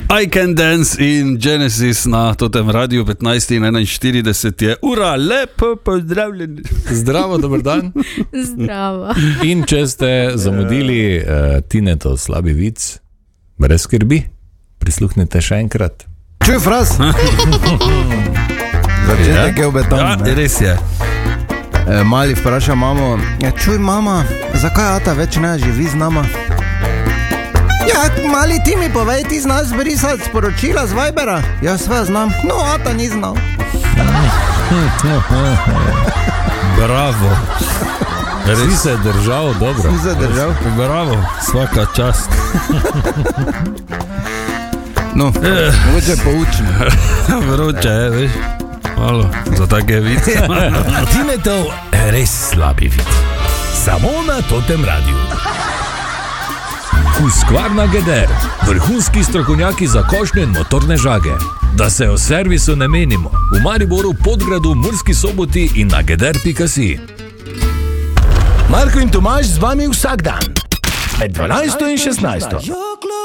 I Can Dance in Genesis na totem radiju 15:41 je ura, lepo pozdravljeni. Zdravo, dober dan. Zdravo. In če ste zamudili Tinetov slabi vic, brez skrbi, prisluhnite še enkrat. Čuj, fraz. Začetek je v beton. Ja, res je. Mali vpraša mamo, čuj mama, zakaj ata več ne živi z nama? Ja, mali, ti mi povej, ti znaš zbrisati sporočila z Vibera? Ja, sve znam, no ata ni znal. Bravo. Si se držal dobro. Si se držal? Bravo, svaka čast. No, mogoče poučim. Vroče je, veš. Malo, za take vice. Tinetov res slabi vid. Samo na totem radiju. Husqvarna Geder, vrhunski strokovnjaki za košnje in motorne žage. Da se o servisu ne menimo, v Mariboru, Podgradu, Murski Soboti in na geder.si. Marko in Tomaž z vami vsak dan, med 12 in 16.